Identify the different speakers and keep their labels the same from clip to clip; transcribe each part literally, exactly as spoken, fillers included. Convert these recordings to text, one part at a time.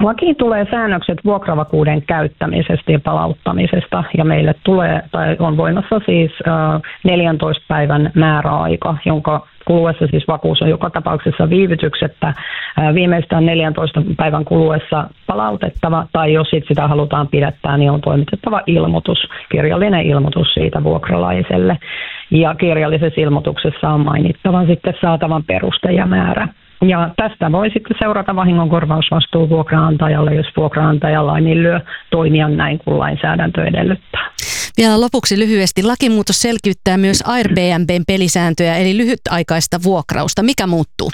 Speaker 1: Lakiin tulee säännökset vuokravakuuden käyttämisestä ja palauttamisesta, ja meille tulee, tai on voimassa siis äh, neljäntoista päivän määräaika, jonka kuluessa siis vakuus on joka tapauksessa viivytyksettä äh, viimeistään neljäntoista päivän kuluessa palautettava, tai jos sit sitä halutaan pidättää, niin on toimitettava ilmoitus, kirjallinen ilmoitus siitä vuokralaiselle, ja kirjallisessa ilmoituksessa on mainittava sitten saatavan peruste ja määrä. Ja tästä voi sitten seurata vahingonkorvausvastuu vuokraantajalle, jos vuokraantaja laiminlyö toimia näin, kuin lainsäädäntö edellyttää.
Speaker 2: Vielä lopuksi lyhyesti. Lakimuutos selkiyttää myös Airbnb:n pelisääntöjä, eli lyhytaikaista vuokrausta. Mikä muuttuu?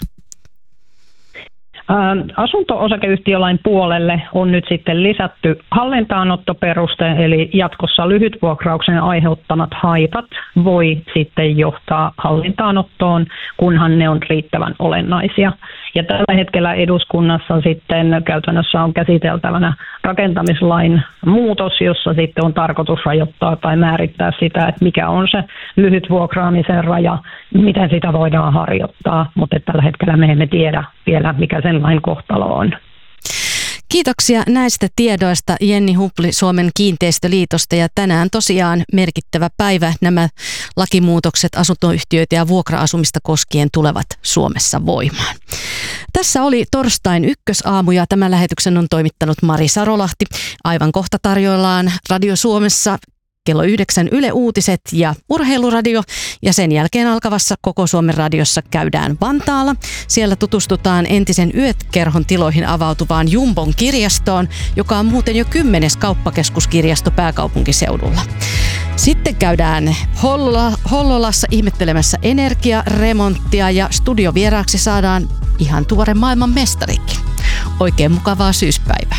Speaker 1: Asunto-osakeyhtiölain puolelle on nyt sitten lisätty hallintaanottoperuste, eli jatkossa lyhytvuokrauksen aiheuttamat haitat voi sitten johtaa hallintaanottoon, kunhan ne on riittävän olennaisia. Ja tällä hetkellä eduskunnassa sitten käytännössä on käsiteltävänä rakentamislain muutos, jossa sitten on tarkoitus rajoittaa tai määrittää sitä, että mikä on se lyhytvuokraamisen raja, miten sitä voidaan harjoittaa, mutta tällä hetkellä me emme tiedä vielä, mikä sen lain kohtalo on.
Speaker 2: Kiitoksia näistä tiedoista Jenni Hupli Suomen kiinteistöliitosta, ja tänään tosiaan merkittävä päivä. Nämä lakimuutokset asuntoyhtiöitä ja vuokra-asumista koskien tulevat Suomessa voimaan. Tässä oli torstain ykkösaamu, ja tämän lähetyksen on toimittanut Mari Sarolahti. Aivan kohta tarjoillaan Radio Suomessa kello yhdeksän Yle Uutiset ja Urheiluradio, ja sen jälkeen alkavassa Koko Suomen radiossa käydään Vantaalla. Siellä tutustutaan entisen Yöt-kerhon tiloihin avautuvaan Jumbon kirjastoon, joka on muuten jo kymmenes kauppakeskuskirjasto pääkaupunkiseudulla. Sitten käydään Hollola, Hollolassa ihmettelemässä energiaremonttia, ja studiovieraaksi saadaan ihan tuore maailman mestarikin. Oikein mukavaa syyspäivää.